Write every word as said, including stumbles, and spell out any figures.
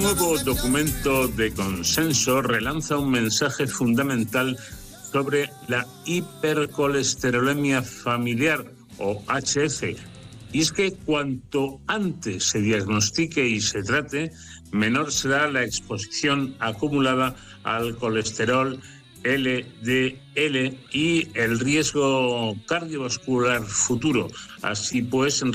nuevo documento de consenso relanza un mensaje fundamental sobre la hipercolesterolemia familiar, o H F. Y es que cuanto antes se diagnostique y se trate, menor será la exposición acumulada al colesterol L D L y el riesgo cardiovascular futuro. Así pues,